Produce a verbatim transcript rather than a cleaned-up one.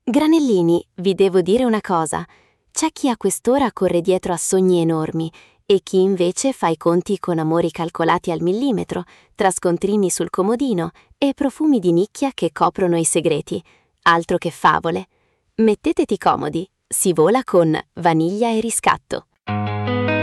Granellini, vi devo dire una cosa. C'è chi a quest'ora corre dietro a sogni enormi e chi invece fa i conti con amori calcolati al millimetro, tra scontrini sul comodino e profumi di nicchia che coprono i segreti. Altro che favole. Metteteti comodi, si vola con Vaniglia e Riscatto.